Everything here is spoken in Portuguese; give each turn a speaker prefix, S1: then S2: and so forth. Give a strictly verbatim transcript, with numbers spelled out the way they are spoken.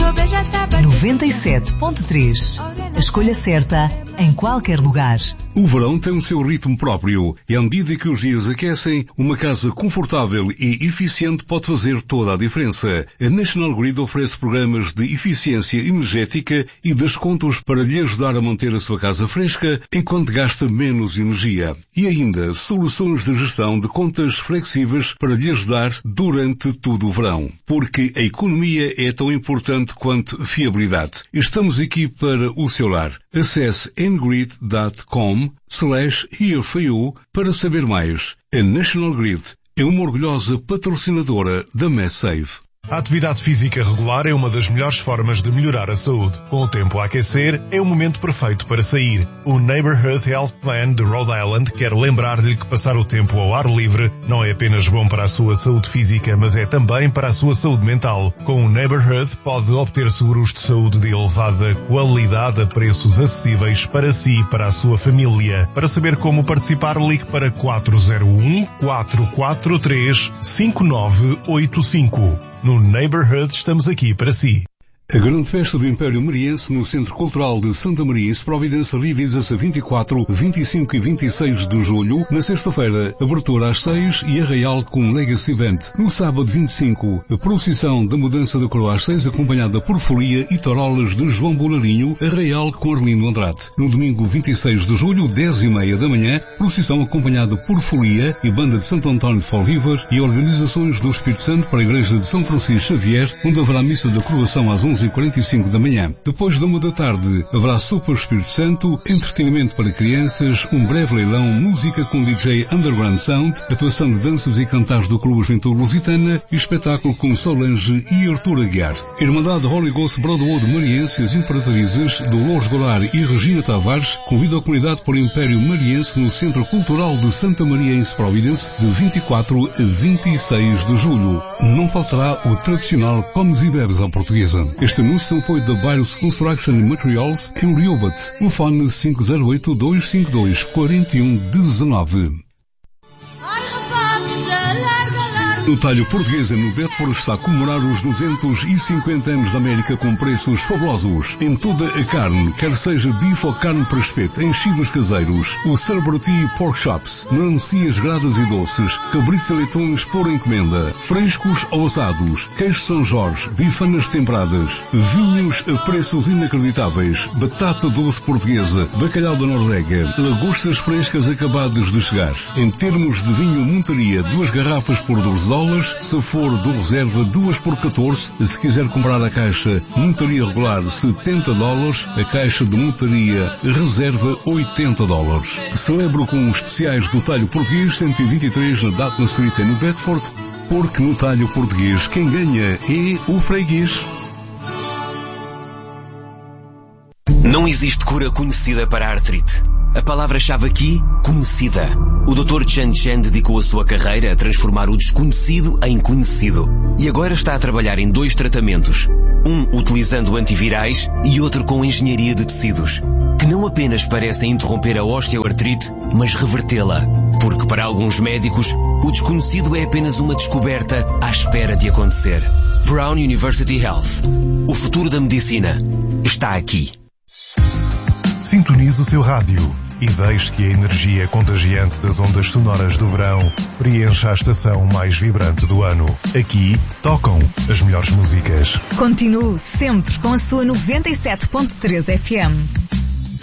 S1: noventa e sete ponto três. A escolha certa em qualquer lugar.
S2: O verão tem o seu ritmo próprio e à medida que os dias aquecem, uma casa confortável e eficiente pode fazer toda a diferença. A National Grid oferece programas de eficiência energética e descontos para lhe ajudar a manter a sua casa fresca enquanto gasta menos energia. E ainda, soluções de gestão de contas flexíveis para lhe ajudar durante todo o verão. Porque a economia é tão importante quanto fiabilidade. Estamos aqui para o seu lar. Acesse ngrid ponto com slash here for you para saber mais. A National Grid é uma orgulhosa patrocinadora da MassSave.
S3: A atividade física regular é uma das melhores formas de melhorar a saúde. Com o tempo a aquecer, é o momento perfeito para sair. O Neighborhood Health Plan de Rhode Island quer lembrar-lhe que passar o tempo ao ar livre não é apenas bom para a sua saúde física, mas é também para a sua saúde mental. Com o Neighborhood, pode obter seguros de saúde de elevada qualidade a preços acessíveis para si e para a sua família. Para saber como participar, ligue para quatro zero um, quatro quatro três, cinco nove oito cinco. No Neighborhood estamos aqui para si.
S2: A grande festa do Império Mariense no Centro Cultural de Santa Maria, em Providence, realiza-se a vinte e quatro, vinte e cinco e vinte e seis de julho. Na sexta-feira, abertura às seis e arraial com Legacy Event. No sábado vinte e cinco, a procissão da mudança da coroa às seis, acompanhada por folia e tarolas de João Bolarinho, arraial com Arlindo Andrade. No domingo vinte e seis de julho, dez e meia da manhã, procissão acompanhada por folia e banda de Santo António de Folriver e organizações do Espírito Santo para a Igreja de São Francisco Xavier, onde haverá missa da coroação às onze e quarenta e cinco da manhã. Depois da uma da tarde, haverá sopa Espírito Santo, entretenimento para crianças, um breve leilão, música com D J Underground Sound, atuação de danças e cantares do Clube Juventude Lusitana e espetáculo com Solange e Artur Aguiar. Irmandade Holy Ghost Brotherhood Mariense, as Imperatrizes, Dolores Goulart e Regina Tavares, convida a comunidade para o Império Mariense no Centro Cultural de Santa Maria em Providence, de vinte e quatro a vinte e seis de julho. Não faltará o tradicional comes e bebes à portuguesa. Este anúncio é o apoio da Bios Construction Materials em Rehoboth. Telefone cinco zero oito, dois cinco dois, quatro um um nove. O Talho Portuguesa no Bedford está a comemorar os duzentos e cinquenta anos da América com preços fabulosos em toda a carne, quer seja bife ou carne para espeto, enchidos caseiros, o Celebrity Pork Chops, melancias gradas e doces, cabritos e leitões por encomenda, frescos ou assados, queijo São Jorge, bifanas temperadas, vinhos a preços inacreditáveis, batata doce portuguesa, bacalhau da Noruega, lagostas frescas acabadas de chegar. Em termos de vinho Montaria, duas garrafas por doze dólares, se for do reserva, duas por catorze. Se quiser comprar a caixa montaria regular, setenta dólares. A caixa de montaria reserva, oitenta dólares. Celebro com os especiais do Talho Português cento e vinte e três na Datna Street no Bedford, porque no Talho Português quem ganha é o freguês.
S4: Não existe cura conhecida para a artrite. A palavra-chave aqui, conhecida. O doutor Chan Chen dedicou a sua carreira a transformar o desconhecido em conhecido. E agora está a trabalhar em dois tratamentos. Um utilizando antivirais e outro com engenharia de tecidos. Que não apenas parecem interromper a osteoartrite, mas revertê-la. Porque para alguns médicos, o desconhecido é apenas uma descoberta à espera de acontecer. Brown University Health. O futuro da medicina está aqui.
S3: Sintonize o seu rádio e deixe que a energia contagiante das ondas sonoras do verão preencha a estação mais vibrante do ano. Aqui tocam as melhores músicas.
S1: Continue sempre com a sua noventa e sete ponto três F M.